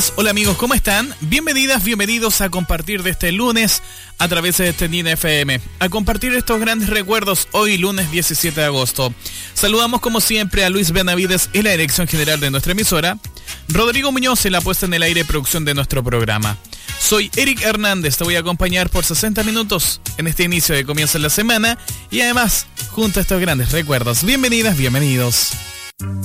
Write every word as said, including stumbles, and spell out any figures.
Hola amigos, ¿cómo están? Bienvenidas, bienvenidos a compartir de este lunes a través de este N I N F M, a compartir estos grandes recuerdos hoy lunes diecisiete de agosto. Saludamos como siempre a Luis Benavides en la dirección general de nuestra emisora, Rodrigo Muñoz en la puesta en el aire y producción de nuestro programa. Soy Eric Hernández, te voy a acompañar por sesenta minutos en este inicio de comienzo de la semana y además junto a estos grandes recuerdos. Bienvenidas, bienvenidos.